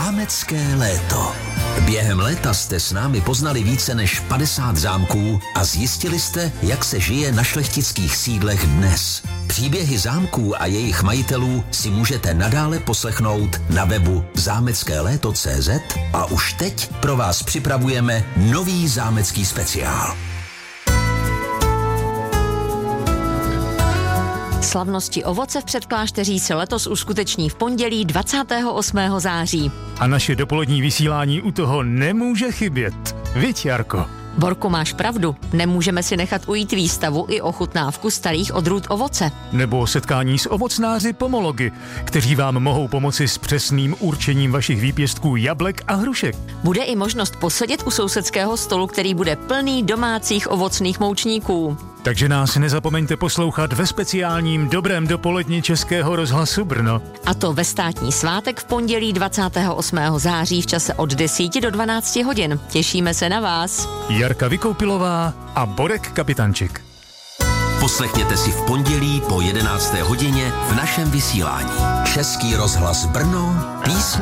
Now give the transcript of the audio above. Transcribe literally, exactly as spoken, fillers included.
Zámecké léto. Během léta jste s námi poznali více než padesát zámků a zjistili jste, jak se žije na šlechtických sídlech dnes. Příběhy zámků a jejich majitelů si můžete nadále poslechnout na webu zámecké léto tečka cé zet a už teď pro vás připravujeme nový zámecký speciál. Slavnosti ovoce v Předklášteří se letos uskuteční v pondělí dvacátého osmého září. A naše dopolední vysílání u toho nemůže chybět. Viď, Jarko? Borku, máš pravdu. Nemůžeme si nechat ujít výstavu i ochutnávku starých odrůd ovoce. Nebo setkání s ovocnáři pomology, kteří vám mohou pomoci s přesným určením vašich výpěstků jablek a hrušek. Bude i možnost posedět u sousedského stolu, který bude plný domácích ovocných moučníků. Takže nás nezapomeňte poslouchat ve speciálním Dobrém dopoledni Českého rozhlasu Brno. A to ve státní svátek v pondělí dvacátého osmého září v čase od deseti do dvanácti hodin. Těšíme se na vás. Jarka Vykoupilová a Borek Kapitančik. Poslechněte si v pondělí po jedenácté hodině v našem vysílání. Český rozhlas Brno, písně